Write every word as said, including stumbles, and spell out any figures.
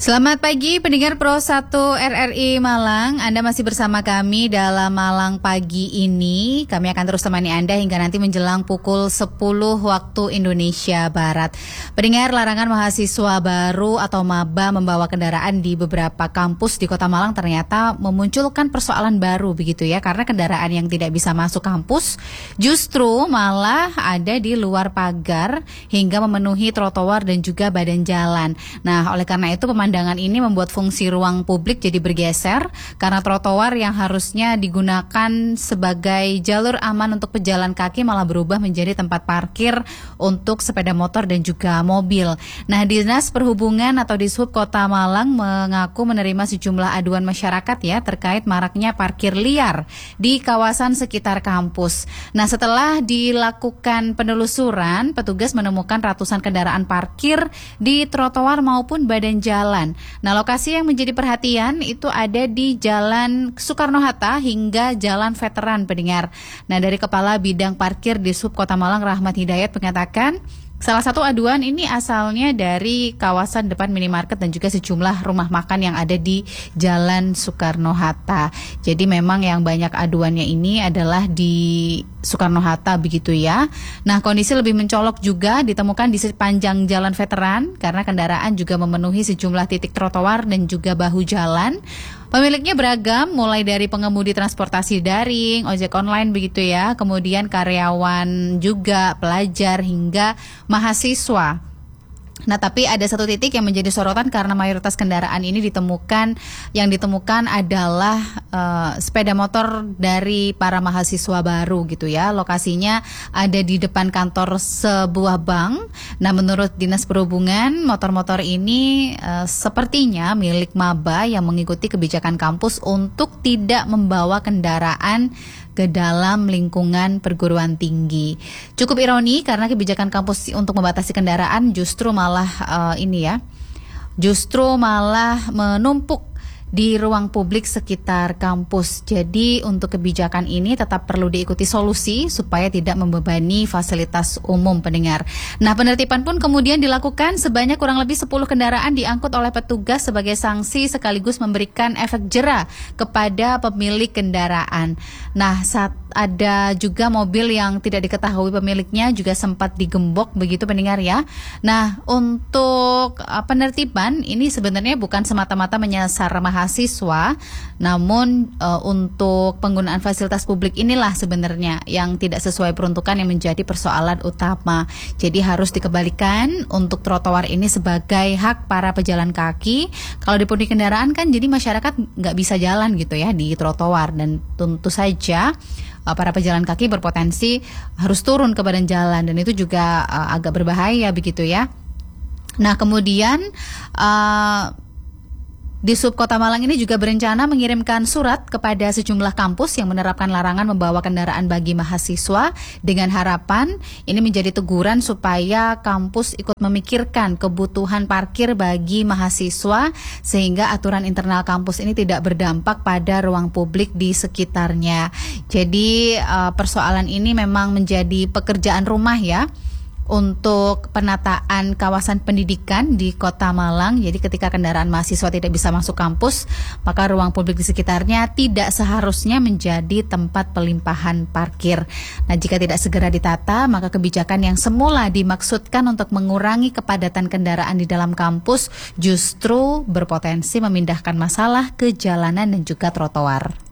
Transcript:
Selamat pagi pendengar Pro satu R R I Malang. Anda masih bersama kami dalam Malang pagi ini. Kami akan terus temani Anda hingga nanti menjelang pukul sepuluh waktu Indonesia Barat. Pendengar, larangan mahasiswa baru atau maba membawa kendaraan di beberapa kampus di Kota Malang ternyata memunculkan persoalan baru begitu ya. Karena kendaraan yang tidak bisa masuk kampus justru malah ada di luar pagar hingga memenuhi trotoar dan juga badan jalan. Nah, oleh karena itu pemandangan ini membuat fungsi ruang publik jadi bergeser karena trotoar yang harusnya digunakan sebagai jalur aman untuk pejalan kaki malah berubah menjadi tempat parkir untuk sepeda motor dan juga mobil. Nah, Dinas Perhubungan atau Dishub Kota Malang mengaku menerima sejumlah aduan masyarakat ya terkait maraknya parkir liar di kawasan sekitar kampus. Nah, setelah dilakukan penelusuran, petugas menemukan ratusan kendaraan parkir di trotoar maupun badan jalan. Nah, lokasi yang menjadi perhatian itu ada di Jalan Soekarno-Hatta hingga Jalan Veteran, pendengar. Nah, dari Kepala Bidang Parkir Dishub Kota Malang Rahmat Hidayat mengatakan, salah satu aduan ini asalnya dari kawasan depan minimarket dan juga sejumlah rumah makan yang ada di Jalan Soekarno-Hatta. Jadi memang yang banyak aduannya ini adalah di Soekarno-Hatta begitu ya. Nah, kondisi lebih mencolok juga ditemukan di sepanjang Jalan Veteran karena kendaraan juga memenuhi sejumlah titik trotoar dan juga bahu jalan. Pemiliknya beragam, mulai dari pengemudi transportasi daring, ojek online begitu ya, kemudian karyawan juga, pelajar hingga mahasiswa. Nah, tapi ada satu titik yang menjadi sorotan karena mayoritas kendaraan ini ditemukan, yang ditemukan adalah uh, sepeda motor dari para mahasiswa baru gitu ya. Lokasinya ada di depan kantor sebuah bank. Nah, menurut Dinas Perhubungan, motor-motor ini uh, sepertinya milik maba yang mengikuti kebijakan kampus untuk tidak membawa kendaraan ke dalam lingkungan perguruan tinggi. Cukup ironi karena kebijakan kampus untuk membatasi kendaraan justru malah uh, ini ya, justru malah menumpuk di ruang publik sekitar kampus. Jadi untuk kebijakan ini tetap perlu diikuti solusi supaya tidak membebani fasilitas umum, pendengar. Nah, penertiban pun kemudian dilakukan sebanyak kurang lebih sepuluh kendaraan diangkut oleh petugas sebagai sanksi sekaligus memberikan efek jera kepada pemilik kendaraan. Nah, saat ada juga mobil yang tidak diketahui pemiliknya juga sempat digembok begitu, pendengar ya. Nah, untuk uh, penertiban ini sebenarnya bukan semata-mata menyasar mahasiswa, namun uh, untuk penggunaan fasilitas publik inilah sebenarnya yang tidak sesuai peruntukan yang menjadi persoalan utama. Jadi harus dikembalikan untuk trotoar ini sebagai hak para pejalan kaki. Kalau dipenuhi kendaraan kan jadi masyarakat nggak bisa jalan gitu ya di trotoar, dan tentu saja para pejalan kaki berpotensi harus turun ke badan jalan dan itu juga uh, agak berbahaya begitu ya. Nah, kemudian uh, Dishub Kota Malang ini juga berencana mengirimkan surat kepada sejumlah kampus yang menerapkan larangan membawa kendaraan bagi mahasiswa dengan harapan ini menjadi teguran supaya kampus ikut memikirkan kebutuhan parkir bagi mahasiswa sehingga aturan internal kampus ini tidak berdampak pada ruang publik di sekitarnya. Jadi uh, persoalan ini memang menjadi pekerjaan rumah ya untuk penataan kawasan pendidikan di Kota Malang. Jadi ketika kendaraan mahasiswa tidak bisa masuk kampus, maka ruang publik di sekitarnya tidak seharusnya menjadi tempat pelimpahan parkir. Nah, jika tidak segera ditata, maka kebijakan yang semula dimaksudkan untuk mengurangi kepadatan kendaraan di dalam kampus justru berpotensi memindahkan masalah ke jalanan dan juga trotoar.